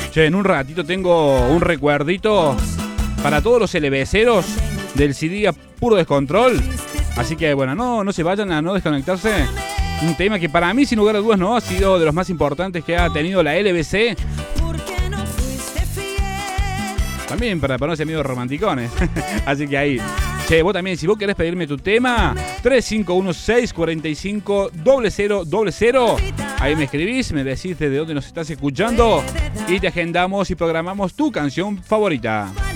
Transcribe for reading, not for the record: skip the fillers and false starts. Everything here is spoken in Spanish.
Che, en un ratito tengo un recuerdito para todos los LBceros del CD Puro Descontrol. Así que bueno, no se vayan a no desconectarse. Un tema que para mí, sin lugar a dudas, no ha sido de los más importantes que ha tenido la LBC. También para ponerse medio romanticones. Así que ahí. Che, vos también, si vos querés pedirme tu tema, 3516-450000. Ahí me escribís, me decís desde dónde nos estás escuchando y te agendamos y programamos tu canción favorita.